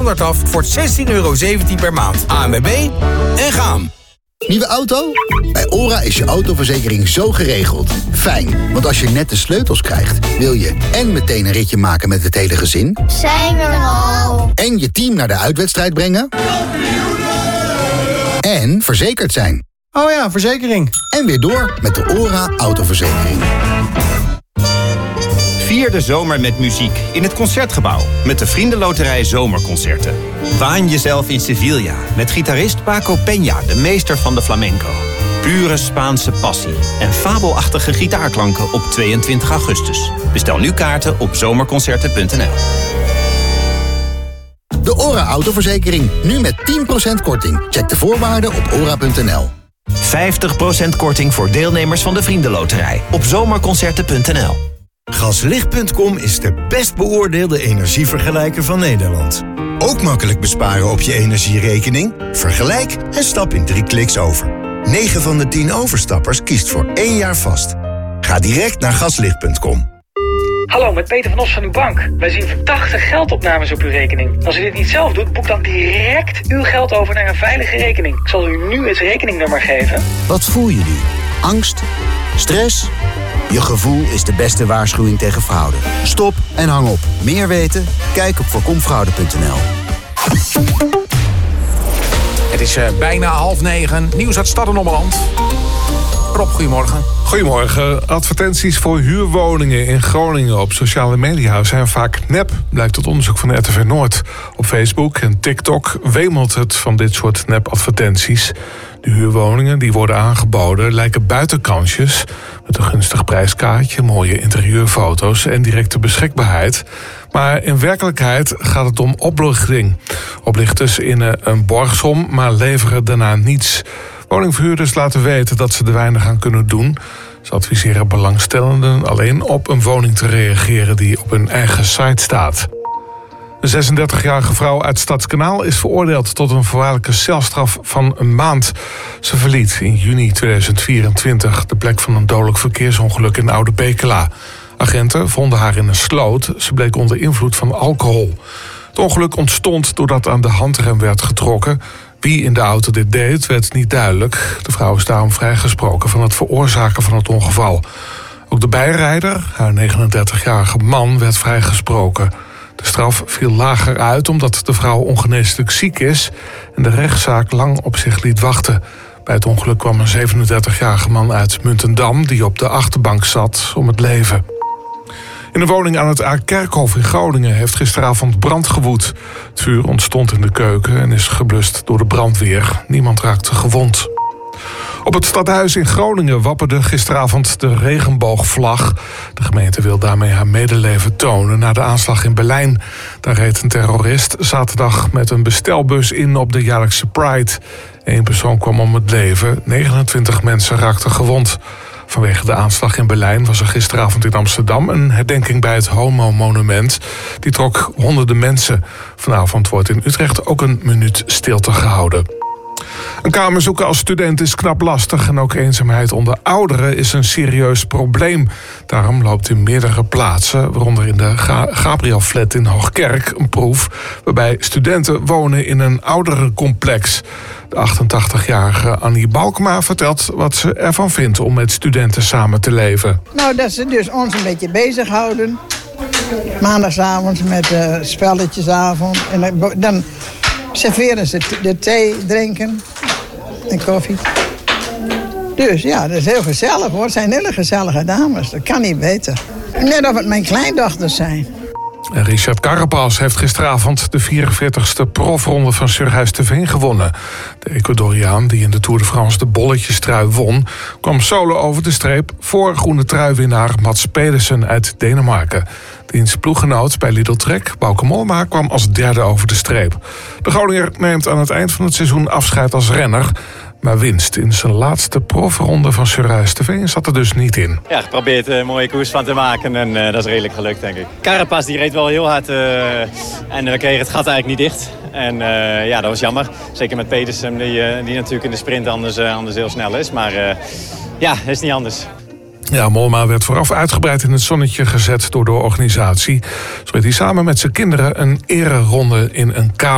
standaard af voor €16,17 per maand. ANWB en gaan. Nieuwe auto? Bij ORA is je autoverzekering zo geregeld. Fijn, want als je net de sleutels krijgt, wil je en meteen een ritje maken met het hele gezin. Zijn we al? En je team naar de uitwedstrijd brengen. En verzekerd zijn. Oh ja, verzekering. En weer door met de ORA autoverzekering. Vier de zomer met muziek in het Concertgebouw met de Vriendenloterij Zomerconcerten. Waan jezelf in Sevilla met gitarist Paco Peña, de meester van de flamenco. Pure Spaanse passie en fabelachtige gitaarklanken op 22 augustus. Bestel nu kaarten op zomerconcerten.nl. De ORA autoverzekering, nu met 10% korting. Check de voorwaarden op ora.nl. 50% korting voor deelnemers van de Vriendenloterij op zomerconcerten.nl. Gaslicht.com is de best beoordeelde energievergelijker van Nederland. Ook makkelijk besparen op je energierekening? Vergelijk en stap in 3 kliks over. 9 van de 10 overstappers kiest voor 1 jaar vast. Ga direct naar gaslicht.com. Hallo, met Peter van Os van uw bank. Wij zien verdachte geldopnames op uw rekening. Als u dit niet zelf doet, boek dan direct uw geld over naar een veilige rekening. Ik zal u nu het rekeningnummer geven. Wat voel je nu? Angst? Stress? Je gevoel is de beste waarschuwing tegen fraude. Stop en hang op. Meer weten? Kijk op voorkomfraude.nl. Het is bijna 8:30. Nieuws uit Stad en Ommeland. Rob, goedemorgen. Goedemorgen. Advertenties voor huurwoningen in Groningen op sociale media zijn vaak nep, blijkt uit onderzoek van de RTV Noord. Op Facebook en TikTok wemelt het van dit soort nep-advertenties. De huurwoningen die worden aangeboden lijken buitenkansjes met een gunstig prijskaartje, mooie interieurfoto's en directe beschikbaarheid. Maar in werkelijkheid gaat het om oplichting. Oplichters innen een borgsom, maar leveren daarna niets. Woningverhuurders laten weten dat ze er weinig aan kunnen doen. Ze adviseren belangstellenden alleen op een woning te reageren die op hun eigen site staat. Een 36-jarige vrouw uit Stadskanaal is veroordeeld tot een voorwaardelijke celstraf van een maand. Ze verliet in juni 2024 de plek van een dodelijk verkeersongeluk in Oude Pekela. Agenten vonden haar in een sloot. Ze bleek onder invloed van alcohol. Het ongeluk ontstond doordat aan de handrem werd getrokken. Wie in de auto dit deed, werd niet duidelijk. De vrouw is daarom vrijgesproken van het veroorzaken van het ongeval. Ook de bijrijder, haar 39-jarige man, werd vrijgesproken. De straf viel lager uit omdat de vrouw ongeneeslijk ziek is en de rechtszaak lang op zich liet wachten. Bij het ongeluk kwam een 37-jarige man uit Muntendam die op de achterbank zat om het leven. In een woning aan het A-Kerkhof in Groningen heeft gisteravond brand gewoed. Het vuur ontstond in de keuken en is geblust door de brandweer. Niemand raakte gewond. Op het stadhuis in Groningen wapperde gisteravond de regenboogvlag. De gemeente wil daarmee haar medeleven tonen na de aanslag in Berlijn. Daar reed een terrorist zaterdag met een bestelbus in op de jaarlijkse Pride. 1 persoon kwam om het leven, 29 mensen raakten gewond. Vanwege de aanslag in Berlijn was er gisteravond in Amsterdam een herdenking bij het Homo-monument. Die trok honderden mensen. Vanavond wordt in Utrecht ook een minuut stilte gehouden. Een kamer zoeken als student is knap lastig en ook eenzaamheid onder ouderen is een serieus probleem. Daarom loopt in meerdere plaatsen, waaronder in de Gabrielflat in Hoogkerk, een proef waarbij studenten wonen in een ouderencomplex. De 88-jarige Annie Balkma vertelt wat ze ervan vindt om met studenten samen te leven. Nou, dat ze dus ons een beetje bezighouden. Maandagavond met spelletjesavond. En dan serveren ze de thee, drinken en koffie. Dus ja, dat is heel gezellig hoor. Het zijn hele gezellige dames, dat kan niet beter. Net of het mijn kleindochters zijn. En Richard Carapaz heeft gisteravond de 44ste profronde van Surhuis-te-Veen gewonnen. De Ecuadoriaan, die in de Tour de France de bolletjestrui won, kwam solo over de streep voor groene truiwinnaar Mats Pedersen uit Denemarken. Diens ploeggenoot bij Lidl Trek, Bauke Mollema, kwam als derde over de streep. De Groninger neemt aan het eind van het seizoen afscheid als renner. Maar winst in zijn laatste profronde van Surhuis-te-Veen zat er dus niet in. Ja, geprobeerd een mooie koers van te maken en dat is redelijk gelukt, denk ik. Carapaz die reed wel heel hard en we kregen het gat eigenlijk niet dicht. En ja, dat was jammer. Zeker met Pedersen, die natuurlijk in de sprint anders heel snel is. Maar ja, dat is niet anders. Ja, Mollema werd vooraf uitgebreid in het zonnetje gezet door de organisatie. Zo reed hij samen met zijn kinderen een ereronde in een kamer.